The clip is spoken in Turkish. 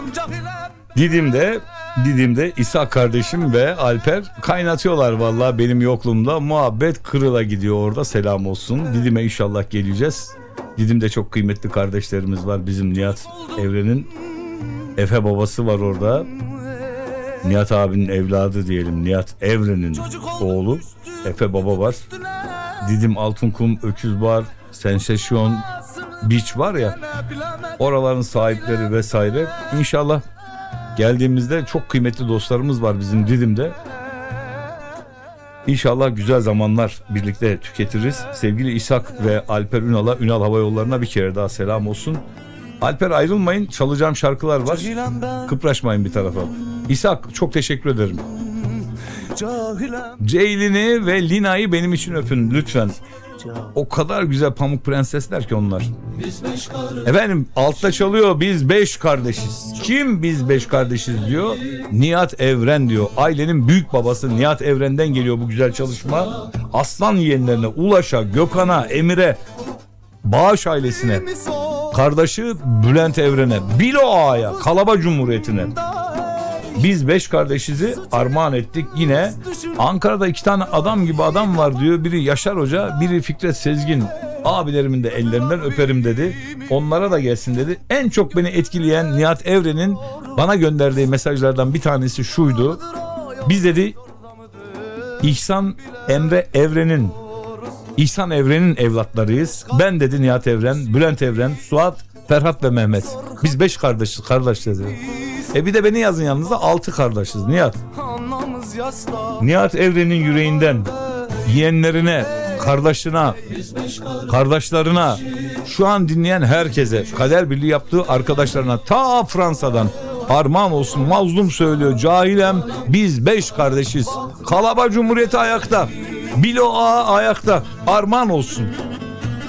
Didim'de İsa kardeşim ve Alper kaynatıyorlar vallahi benim yokluğumda. Muhabbet kırıla gidiyor orada, selam olsun. Didim'e inşallah geleceğiz. Didim'de çok kıymetli kardeşlerimiz var. Bizim Nihat Evren'in Efe babası var orada. Nihat abinin evladı diyelim. Nihat Evren'in oğlu Efe baba var. Didim Altınkum, Öküzbar, Sensasyon Beach var ya, oraların sahipleri vesaire. İnşallah geldiğimizde çok kıymetli dostlarımız var bizim Didim'de. İnşallah güzel zamanlar birlikte tüketiriz. Sevgili İshak ve Alper Ünal'a, Ünal Hava Yolları'na bir kere daha selam olsun. Alper ayrılmayın, çalacağım şarkılar var. Kıpraşmayın bir tarafa. İshak çok teşekkür ederim. Ceylin'i ve Lina'yı benim için öpün lütfen. O kadar güzel pamuk prensesler ki onlar. Efendim altta çalıyor, biz 5 kardeşiz. Kim biz 5 kardeşiz diyor? Nihat Evren diyor. Ailenin büyük babası Nihat Evren'den geliyor bu güzel çalışma. Aslan yeğenlerine, Ulaş'a, Gökhan'a, Emir'e, Bağış ailesine, kardeşi Bülent Evren'e, Bilo Ağa'ya, Kalaba Cumhuriyeti'ne. Biz 5 kardeşizi armağan ettik. Yine Ankara'da 2 tane adam gibi adam var diyor. Biri Yaşar Hoca, biri Fikret Sezgin. Abilerimin de ellerinden öperim dedi. Onlara da gelsin dedi. En çok beni etkileyen Nihat Evren'in bana gönderdiği mesajlardan bir tanesi şuydu. Biz dedi İhsan Evren'in evlatlarıyız. Ben dedi Nihat Evren, Bülent Evren, Suat, Ferhat ve Mehmet. Biz 5 kardeş dedi. Bir de beni yazın yanınıza, 6 kardeşiz Nihat. Nihat Evren'in yüreğinden yeğenlerine, kardeşlerine, şu an dinleyen herkese, Kader Birliği yaptığı arkadaşlarına ta Fransa'dan armağan olsun. Mazlum söylüyor, cahilem, biz 5 kardeşiz. Kalaba Cumhuriyeti ayakta, Bilo Ağa ayakta, armağan olsun.